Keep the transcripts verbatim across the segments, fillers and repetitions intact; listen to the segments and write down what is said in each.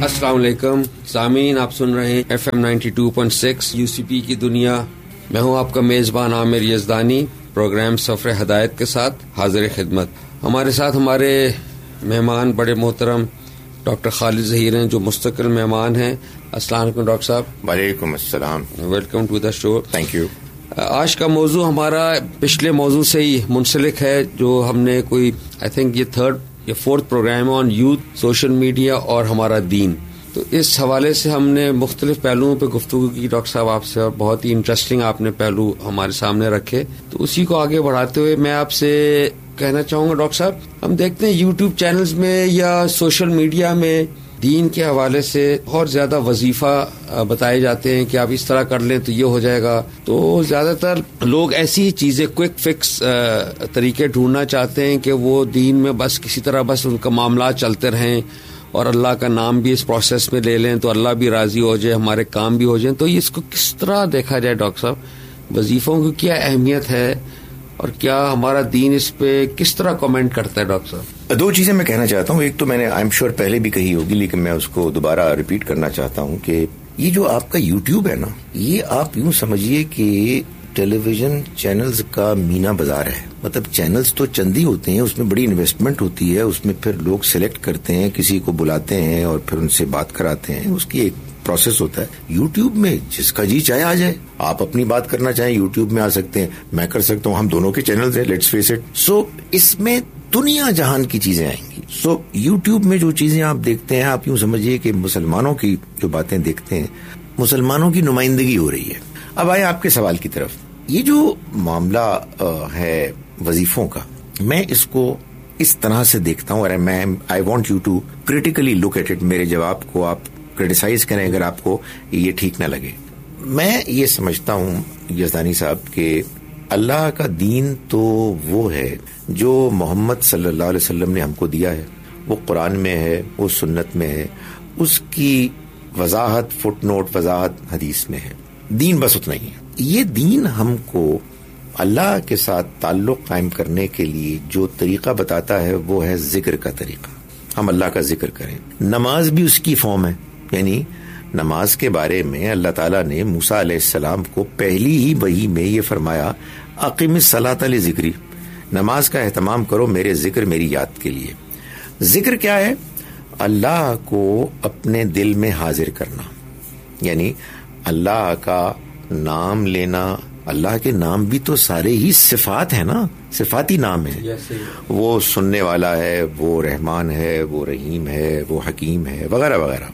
السلام علیکم سامعین، آپ سن رہے ہیں F M ninety two point six you سی پی کی دنیا. میں ہوں آپ کا میزبان عامر یزدانی، پروگرام سفر ہدایت کے ساتھ حاضر خدمت. ہمارے ساتھ ہمارے مہمان بڑے محترم ڈاکٹر خالد ظہیر ہیں، جو مستقل مہمان ہیں. السلام علیکم ڈاکٹر صاحب. وعلیکم السلام. Welcome to the show. Thank you. آج کا موضوع ہمارا پچھلے موضوع سے ہی منسلک ہے، جو ہم نے کوئی آئی تھنک یہ تھرڈ یا فورتھ پروگرام آن یوتھ، سوشل میڈیا اور ہمارا دین. تو اس حوالے سے ہم نے مختلف پہلوؤں پہ گفتگو کی ڈاکٹر صاحب آپ سے، اور بہت ہی انٹرسٹنگ آپ نے پہلو ہمارے سامنے رکھے. تو اسی کو آگے بڑھاتے ہوئے میں آپ سے کہنا چاہوں گا ڈاکٹر صاحب، ہم دیکھتے ہیں یوٹیوب چینلز میں یا سوشل میڈیا میں دین کے حوالے سے بہت زیادہ وظیفہ بتائے جاتے ہیں کہ آپ اس طرح کر لیں تو یہ ہو جائے گا. تو زیادہ تر لوگ ایسی چیزیں کوئک فکس طریقے ڈھونڈنا چاہتے ہیں کہ وہ دین میں بس کسی طرح بس ان کا معاملات چلتے رہیں اور اللہ کا نام بھی اس پروسیس میں لے لیں تو اللہ بھی راضی ہو جائے، ہمارے کام بھی ہو جائیں. تو اس کو کس طرح دیکھا جائے ڈاکٹر صاحب؟ وظیفوں کی کیا اہمیت ہے اور کیا ہمارا دین اس پہ کس طرح کمنٹ کرتا ہے ڈاکٹر صاحب؟ دو چیزیں میں کہنا چاہتا ہوں. ایک تو میں نے آئی ایم شیور پہلے بھی کہی ہوگی، لیکن میں اس کو دوبارہ ریپیٹ کرنا چاہتا ہوں کہ یہ جو آپ کا یوٹیوب ہے نا، یہ آپ یوں سمجھیے کہ ٹیلی ویژن چینلز کا مینا بازار ہے. مطلب چینلز تو چند ہی ہوتے ہیں، اس میں بڑی انویسٹمنٹ ہوتی ہے، اس میں پھر لوگ سلیکٹ کرتے ہیں، کسی کو بلاتے ہیں اور پھر ان سے بات کراتے ہیں، اس کی ایک پروسیس ہوتا ہے. یوٹیوب میں جس کا جی چاہے آ جائے، آپ اپنی بات کرنا چاہیں یوٹیوب میں آ سکتے ہیں، میں کر سکتا ہوں، ہم دونوں کے چینلز ہیں، لیٹس فیس اٹ. سو اس میں دنیا جہان کی چیزیں آئیں گی. سو یوٹیوب میں جو چیزیں آپ دیکھتے ہیں، آپ یوں سمجھیے کہ مسلمانوں کی جو باتیں دیکھتے ہیں، مسلمانوں کی نمائندگی ہو رہی ہے. اب آئے آپ کے سوال کی طرف. یہ جو معاملہ ہے وظیفوں کا، میں اس کو اس طرح سے دیکھتا ہوں، اور میں I want you to critically look at it. میرے جواب کو آپ کرٹیسائز کریں اگر آپ کو یہ ٹھیک نہ لگے. میں یہ سمجھتا ہوں یزدانی صاحب کہ اللہ کا دین تو وہ ہے جو محمد صلی اللہ علیہ وسلم نے ہم کو دیا ہے. وہ قرآن میں ہے، وہ سنت میں ہے، اس کی وضاحت فٹ نوٹ وضاحت حدیث میں ہے. دین بس اتنا ہی ہے. یہ دین ہم کو اللہ کے ساتھ تعلق قائم کرنے کے لیے جو طریقہ بتاتا ہے وہ ہے ذکر کا طریقہ. ہم اللہ کا ذکر کریں. نماز بھی اس کی فارم ہے. یعنی نماز کے بارے میں اللہ تعالیٰ نے موسیٰ علیہ السلام کو پہلی ہی وحی میں یہ فرمایا، اقم الصلاۃ لذکری، نماز کا اہتمام کرو میرے ذکر، میری یاد کے لیے. ذکر کیا ہے؟ اللہ کو اپنے دل میں حاضر کرنا، یعنی اللہ کا نام لینا. اللہ کے نام بھی تو سارے ہی صفات ہیں نا، صفاتی نام ہے. وہ سننے والا ہے، وہ رحمان ہے، وہ رحیم ہے، وہ حکیم ہے، وغیرہ وغیرہ.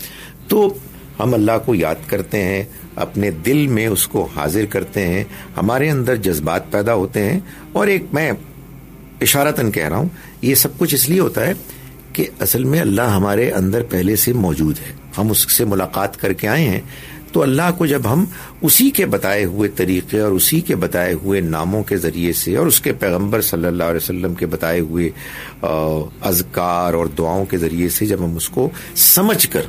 تو ہم اللہ کو یاد کرتے ہیں، اپنے دل میں اس کو حاضر کرتے ہیں، ہمارے اندر جذبات پیدا ہوتے ہیں. اور ایک میں اشارتاً کہہ رہا ہوں، یہ سب کچھ اس لیے ہوتا ہے کہ اصل میں اللہ ہمارے اندر پہلے سے موجود ہے. ہم اس سے ملاقات کر کے آئے ہیں، تو اللہ کو جب ہم اسی کے بتائے ہوئے طریقے اور اسی کے بتائے ہوئے ناموں کے ذریعے سے اور اس کے پیغمبر صلی اللہ علیہ وسلم کے بتائے ہوئے اذکار اور دعاؤں کے ذریعے سے جب ہم اس کو سمجھ کر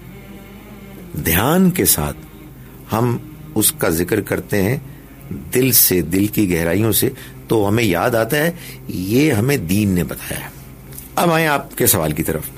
دھیان کے ساتھ ہم اس کا ذکر کرتے ہیں دل سے، دل کی گہرائیوں سے، تو ہمیں یاد آتا ہے یہ ہمیں دین نے بتایا ہے. اب آئیں آپ کے سوال کی طرف.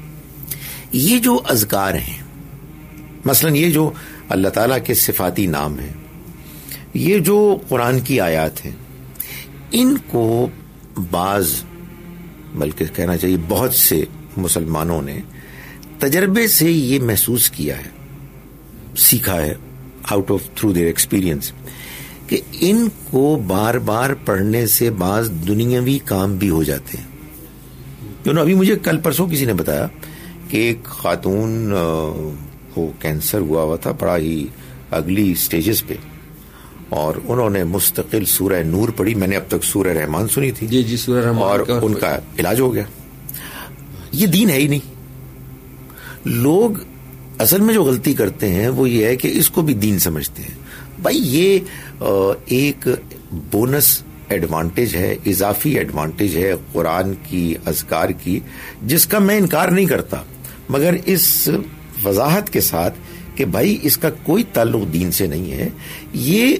یہ جو اذکار ہیں، مثلا یہ جو اللہ تعالیٰ کے صفاتی نام ہیں، یہ جو قرآن کی آیات ہیں، ان کو بعض، بلکہ کہنا چاہیے بہت سے مسلمانوں نے تجربے سے یہ محسوس کیا ہے، سیکھا ہے، out of through their experience, کہ ان کو بار بار پڑھنے سے بعض دنیاوی کام بھی ہو جاتے ہیں. یو نو ابھی مجھے کل پرسوں کسی نے بتایا کہ ایک خاتون کو کینسر ہوا ہوا تھا، بڑا ہی اگلی سٹیجز پہ، اور انہوں نے مستقل سورہ نور پڑھی. میں نے اب تک سورہ رحمان سنی تھی، جی جی سورہ رحمان، اور ان کا علاج ہو گیا. یہ دین ہے ہی نہیں. لوگ اصل میں جو غلطی کرتے ہیں وہ یہ ہے کہ اس کو بھی دین سمجھتے ہیں. بھائی یہ ایک بونس ایڈوانٹیج ہے، اضافی ایڈوانٹیج ہے قرآن کی، اذکار کی، جس کا میں انکار نہیں کرتا، مگر اس وضاحت کے ساتھ کہ بھائی اس کا کوئی تعلق دین سے نہیں ہے. یہ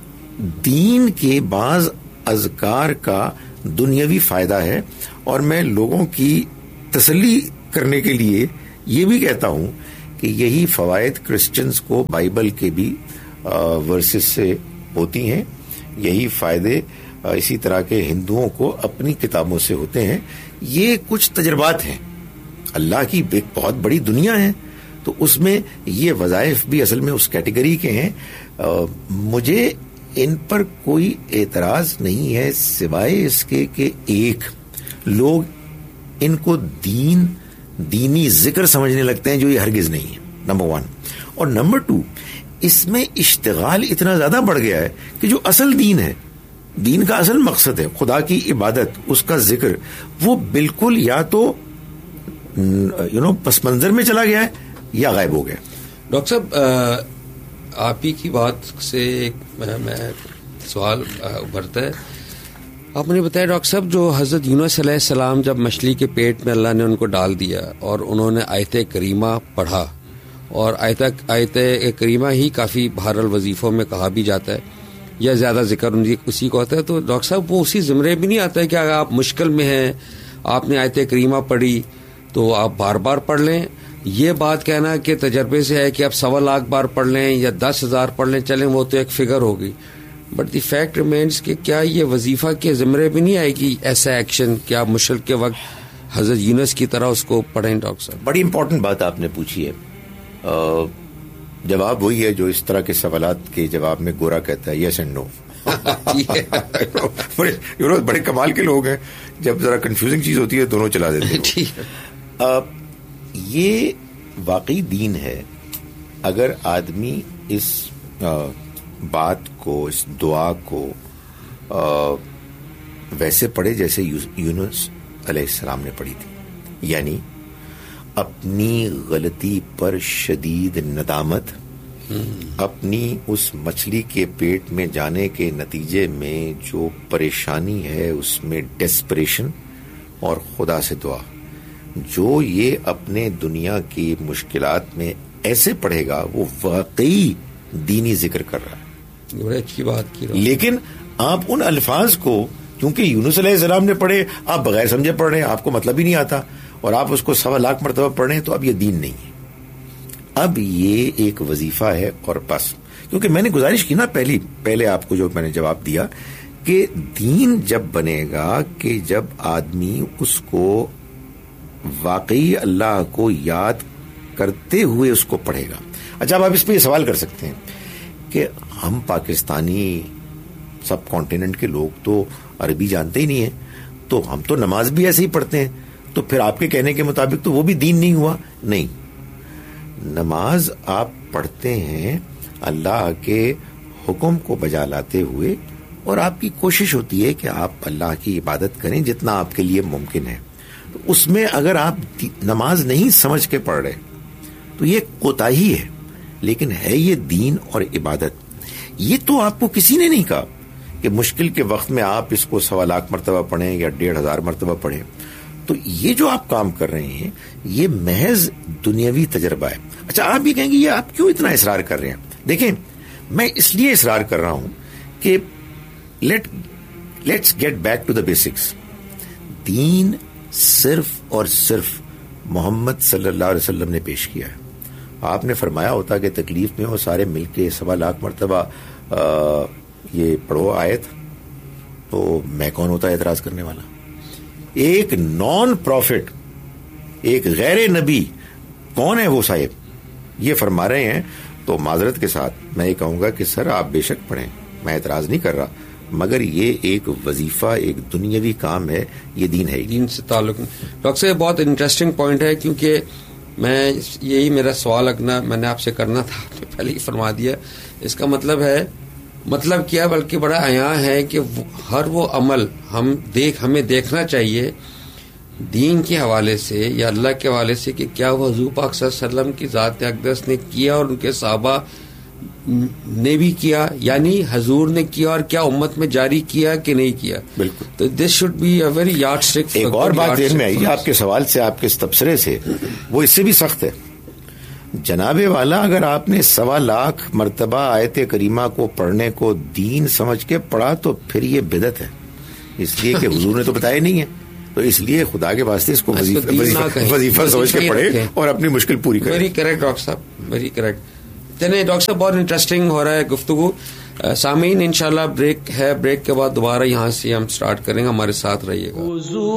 دین کے بعض اذکار کا دنیاوی فائدہ ہے، اور میں لوگوں کی تسلی کرنے کے لیے یہ بھی کہتا ہوں کہ یہی فوائد کرسچنز کو بائبل کے بھی ورسز سے ہوتی ہیں, یہی فائدے اسی طرح کے ہندوؤں کو اپنی کتابوں سے ہوتے ہیں. یہ کچھ تجربات ہیں, اللہ کی ایک بہت بڑی دنیا ہے, تو اس میں یہ وظائف بھی اصل میں اس کیٹیگری کے ہیں. مجھے ان پر کوئی اعتراض نہیں ہے سوائے اس کے کہ ایک لوگ ان کو دین دینی ذکر سمجھنے لگتے ہیں, جو یہ ہرگز نہیں ہے, نمبر ون. اور نمبر ٹو, اس میں اشتغال اتنا زیادہ بڑھ گیا ہے کہ جو اصل دین ہے, دین کا اصل مقصد ہے خدا کی عبادت, اس کا ذکر, وہ بالکل یا تو یو نو پس منظر میں چلا گیا ہے یا غائب ہو گیا. ڈاکٹر صاحب, آپ ہی کی بات سے میں سوال ابھرتا ہے. آپ نے بتایا ڈاکٹر صاحب, جو حضرت یونس علیہ السلام جب مچھلی کے پیٹ میں اللہ نے ان کو ڈال دیا اور انہوں نے آیت کریمہ پڑھا, اور آیت آیت کریمہ ہی کافی بہر الوظیفوں میں کہا بھی جاتا ہے یا زیادہ ذکر اسی کو ہوتا ہے, تو ڈاکٹر صاحب وہ اسی زمرے بھی نہیں آتا ہے کہ اگر آپ مشکل میں ہیں, آپ نے آیت کریمہ پڑھی تو آپ بار بار پڑھ لیں. یہ بات کہنا کہ تجربے سے ہے کہ آپ سوا لاکھ بار پڑھ لیں یا دس ہزار پڑھ لیں, چلیں وہ تو ایک فگر ہوگی, بٹ دی فیکٹ ریمینز کہ کیا یہ وظیفہ کے زمرے بھی نہیں آئے گی ایسا ایکشن کہ آپ مشکل کے وقت حضرت یونس کی طرح اس کو پڑھیں. ڈاکٹر صاحب, بڑی امپورٹنٹ بات آپ نے پوچھی ہے. جواب وہی ہے جو اس طرح کے سوالات کے جواب میں گورا کہتا ہے, یس اینڈ نو. بڑے کمال کے لوگ ہیں, جب ذرا کنفیوزنگ چیز ہوتی ہے دونوں چلا دیتے ہیں. یہ واقعی دین ہے اگر آدمی اس بات کو, اس دعا کو ویسے پڑھے جیسے یونس علیہ السلام نے پڑھی تھی, یعنی اپنی غلطی پر شدید ندامت, اپنی اس مچھلی کے پیٹ میں جانے کے نتیجے میں جو پریشانی ہے اس میں ڈیسپریشن, اور خدا سے دعا. جو یہ اپنے دنیا کی مشکلات میں ایسے پڑھے گا وہ واقعی دینی ذکر کر رہا ہے. بڑی اچھی بات کی. لیکن آپ ان الفاظ کو, کیونکہ یونس علیہ السلام نے پڑھے, آپ بغیر سمجھے پڑھ رہے ہیں, آپ کو مطلب ہی نہیں آتا, اور آپ اس کو سوا لاکھ مرتبہ پڑھ رہے ہیں, تو اب یہ دین نہیں ہے, اب یہ ایک وظیفہ ہے اور بس. کیونکہ میں نے گزارش کی نا پہلی پہلے آپ کو جو میں نے جواب دیا کہ دین جب بنے گا کہ جب آدمی اس کو واقعی اللہ کو یاد کرتے ہوئے اس کو پڑھے گا. اچھا, اب آپ اس پہ یہ سوال کر سکتے ہیں کہ ہم پاکستانی سب کانٹیننٹ کے لوگ تو عربی جانتے ہی نہیں ہیں, تو ہم تو نماز بھی ایسے ہی پڑھتے ہیں, تو پھر آپ کے کہنے کے مطابق تو وہ بھی دین نہیں ہوا. نہیں, نماز آپ پڑھتے ہیں اللہ کے حکم کو بجا لاتے ہوئے, اور آپ کی کوشش ہوتی ہے کہ آپ اللہ کی عبادت کریں جتنا آپ کے لیے ممکن ہے. تو اس میں اگر آپ نماز نہیں سمجھ کے پڑھ رہے تو یہ کوتاہی ہے, لیکن ہے یہ دین اور عبادت. یہ تو آپ کو کسی نے نہیں کہا کہ مشکل کے وقت میں آپ اس کو سوا لاکھ مرتبہ پڑھیں یا ڈیڑھ ہزار مرتبہ پڑھیں. تو یہ جو آپ کام کر رہے ہیں یہ محض دنیاوی تجربہ ہے. اچھا, آپ بھی کہیں گے یہ آپ کیوں اتنا اصرار کر رہے ہیں؟ دیکھیں, میں اس لیے اصرار کر رہا ہوں کہ let let's get back to the basics. دین صرف اور صرف محمد صلی اللہ علیہ وسلم نے پیش کیا ہے. آپ نے فرمایا ہوتا کہ تکلیف میں ہو سارے مل کے سوا لاکھ مرتبہ آ, یہ پڑھو آیت, تو میں کون ہوتا ہے اعتراض کرنے والا؟ ایک نان پروفٹ, ایک غیر نبی کون ہے وہ صاحب, یہ فرما رہے ہیں, تو معذرت کے ساتھ میں یہ کہوں گا کہ سر آپ بے شک پڑھیں, میں اعتراض نہیں کر رہا, مگر یہ ایک وظیفہ, ایک دنیاوی کام ہے, یہ دین ہے, دین سے تعلق نہیں. ڈاکٹر صاحب, بہت انٹرسٹنگ پوائنٹ ہے, کیونکہ میں یہی میرا سوال اگنا میں نے آپ سے کرنا تھا, آپ نے پہلے ہی فرما دیا. اس کا مطلب ہے, مطلب کیا بلکہ بڑا عیاں ہے کہ ہر وہ عمل ہم دیکھ ہمیں دیکھنا چاہیے دین کے حوالے سے یا اللہ کے حوالے سے کہ کیا وہ حضور پاک صلی اللہ علیہ وسلم کی ذات اقدس نے کیا اور ان کے صحابہ نے بھی کیا, یعنی حضور نے کیا اور کیا امت میں جاری کیا کہ نہیں کیا. بالکل. تو this should be a very yard stick. ایک اور بات ذہن میں آئی آپ کے سوال سے, آپ کے اس تبصرے سے, وہ اس سے بھی سخت ہے. جناب والا, اگر آپ نے سوا لاکھ مرتبہ آیت کریمہ کو پڑھنے کو دین سمجھ کے پڑھا تو پھر یہ بدعت ہے, اس لیے کہ حضور نے تو بتایا نہیں ہے. تو اس لیے خدا کے واسطے اس کو اس کو دین نہ کہیں، وظیفہ سمجھ کے وظیفہ ہی پڑھے رکھیں۔ اور اپنی مشکل پوری کریں. ویری کریکٹ ڈاکٹر صاحب، ویری کریکٹ. چلیں ڈاکٹر صاحب، بہت انٹرسٹنگ ہو رہا ہے گفتگو. سامعین انشاءاللہ بریک ہے، بریک کے بعد دوبارہ یہاں سے ہم سٹارٹ کریں گے، ہمارے ساتھ رہیے گا.